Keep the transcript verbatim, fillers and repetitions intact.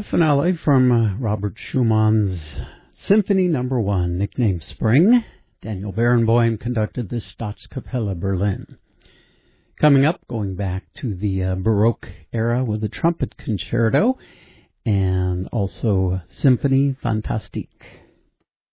finale from uh, Robert Schumann's Symphony Number One, nicknamed Spring. Daniel Barenboim conducted the Staatskapelle Berlin. Coming up, going back to the uh, Baroque era with the trumpet concerto and also Symphonie Fantastique.